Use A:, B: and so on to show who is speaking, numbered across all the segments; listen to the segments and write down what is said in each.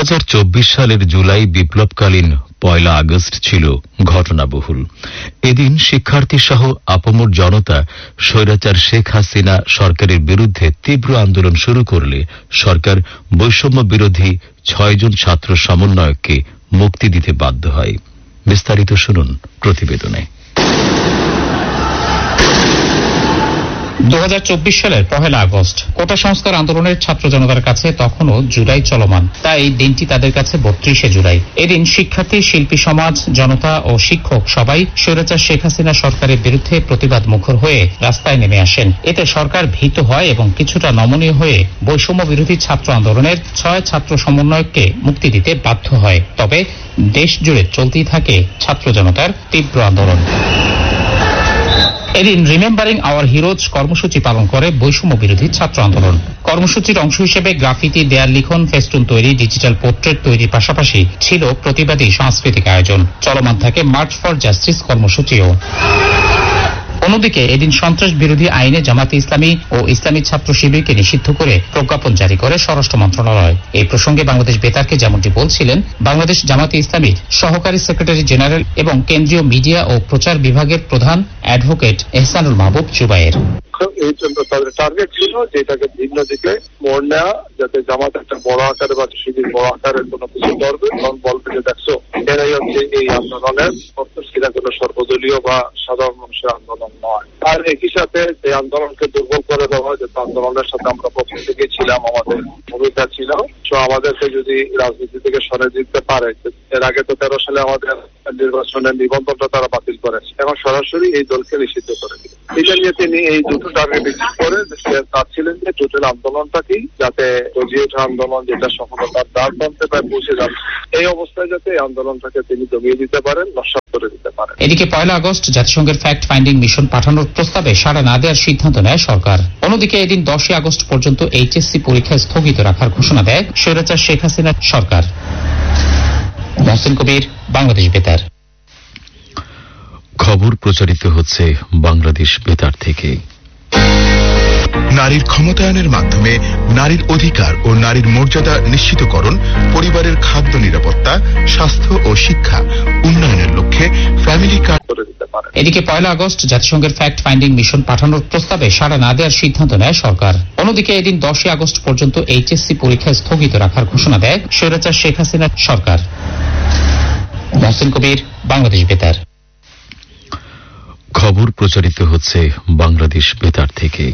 A: 2024 সালের জুলাই বিপ্লবকালীন 1 আগস্ট ছিল ঘটনাবহুল। এদিন শিক্ষার্থী সহ আপামর জনতা স্বৈরাচার শেখ হাসিনা সরকারের বিরুদ্ধে তীব্র আন্দোলন শুরু করলে সরকার বৈষম্য বিরোধী 6 জন ছাত্র সমন্বয়ককে মুক্তি দিতে বাধ্য হয়। বিস্তারিত শুনুন প্রতিবেদনে।
B: 2024 সালের 1 আগস্ট কোটা সংস্কার আন্দোলনের ছাত্র জনতার কাছে তখনও জুলাই চলমান, তাই দিনটি তাদের কাছে 32শে জুলাই। এদিন শিক্ষার্থী, শিল্পী সমাজ, জনতা ও শিক্ষক সবাই স্বৈরাচার শেখ হাসিনা সরকারের বিরুদ্ধে প্রতিবাদ মুখর হয়ে রাস্তায় নেমে আসেন। এতে সরকার ভীত হয় এবং কিছুটা নমনীয় হয়ে বৈষম্য বিরোধী ছাত্র আন্দোলনের 6 ছাত্র সমন্বয়ককে মুক্তি দিতে বাধ্য হয়। তবে দেশ জুড়ে চলতেই থাকে ছাত্র জনতার তীব্র আন্দোলন। এদিন রিমেম্বারিং আওয়ার হিরোজ কর্মসূচি পালন করে বৈষম্য বিরোধী ছাত্র আন্দোলন। কর্মসূচির অংশ হিসেবে গ্রাফিতি, দেয়াল লিখন, ফেস্টুন তৈরি, ডিজিটাল পোর্ট্রেট তৈরির পাশাপাশি ছিল প্রতিবাদী সাংস্কৃতিক আয়োজন। চলমান থাকে মার্চ ফর জাস্টিস কর্মসূচিও। অন্যদিকে এদিন সন্ত্রাস বিরোধী আইনে জামাতে ইসলামী ও ইসলামী ছাত্র শিবিরকে নিষিদ্ধ করে প্রজ্ঞাপন জারি করে স্বরাষ্ট্র মন্ত্রণালয়। এই প্রসঙ্গে বাংলাদেশ বেতারকে যেমনটি বলছিলেন বাংলাদেশ জামাতে ইসলামীর সহকারী সেক্রেটারি জেনারেল এবং কেন্দ্রীয় মিডিয়া ও প্রচার বিভাগের প্রধান অ্যাডভোকেট এহসানুল মাহবুব জুবায়ের।
C: এই জন্য তাদের টার্গেট ছিল যে এটাকে ভিন্ন দিকে মোড় নেওয়া, যাতে জামাত একটা বড় আকারে বা শিবির বড় আকারের কোনো কিছু করবে, তখন বলবে যে দেখছো এরাই হচ্ছে এই আন্দোলনের সেটা কোনো সর্বদলীয় বা সাধারণ মানুষের আন্দোলন নয়। আর একই সাথে এই আন্দোলনকে দুর্বল করে দেওয়া হয়, যেহেতু আন্দোলনের সাথে আমরা প্রথম থেকে ছিলাম, আমাদের ভূমিকা ছিল, তো আমাদেরকে যদি রাজনীতি থেকে সরে দিতে পারে। এর আগে তো 13 সালে আমাদের নির্বাচনের নিবন্ধনটা তারা বাতিল করেছে, এখন সরাসরি এই দলকে নিষিদ্ধ করে দিল। এটা নিয়ে তিনি এই দুটো টার্গেট করে চাচ্ছিলেন যে টোটাল আন্দোলনটাকেই যাতে গজিয়ে ওঠা আন্দোলন, যেটা সফলতার দ্বার প্রান্তে প্রায় পৌঁছে যাচ্ছে, এই অবস্থায় যাতে এই আন্দোলনটাকে তিনি দমিয়ে দিতে পারেন, নস্যাৎ করে দিতে পারেন।
B: এদিকে 1 আগস্ট জাতিসংঘের ফ্যাক্ট ফাইন্ডিং মিশন পাঠানোর প্রস্তাবে সাড়া না দেওয়ার সিদ্ধান্ত নেয় সরকার। অন্যদিকে এদিন 10 আগস্ট পর্যন্ত এইচএসসি পরীক্ষা স্থগিত রাখার ঘোষণা দেয় স্বৈরাচার শেখ হাসিনা সরকার। মহসিন কবির, বাংলাদেশ বেতার।
A: খবর প্রচারিত হচ্ছে বাংলাদেশ বেতার থেকে।
D: নারীর ক্ষমতায়নের মাধ্যমে নারীর অধিকার ও নারীর মর্যাদা নিশ্চিতকরণ, পরিবারের খাদ্য নিরাপত্তা, স্বাস্থ্য ও শিক্ষা উন্নয়নের লক্ষ্যে ফ্যামিলি কার্ড করে দিতে পারে।
B: এদিকে 1 আগস্ট জাতিসংঘের ফ্যাক্ট ফাইন্ডিং মিশন পাঠানোর প্রস্তাবে সাড়া না দেওয়ার সিদ্ধান্ত নেয় সরকার। অন্যদিকে এদিন 10 আগস্ট পর্যন্ত এইচএসসি পরীক্ষা স্থগিত রাখার ঘোষণা দেয় স্বৈরাচার শেখ হাসিনা সরকার। মহসিন কবির, বাংলাদেশ বেতার।
A: খবর প্রচারিত হচ্ছে বাংলাদেশ বেতার থেকে।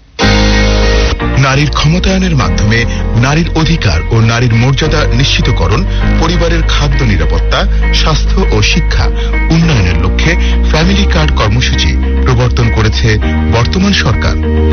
D: নারীর ক্ষমতায়নের মাধ্যমে নারীর অধিকার ও নারীর মর্যাদা নিশ্চিতকরণ, পরিবারের খাদ্য নিরাপত্তা, স্বাস্থ্য ও শিক্ষা উন্নয়নের লক্ষ্যে ফ্যামিলি কার্ড কর্মসূচি প্রবর্তন করেছে বর্তমান সরকার।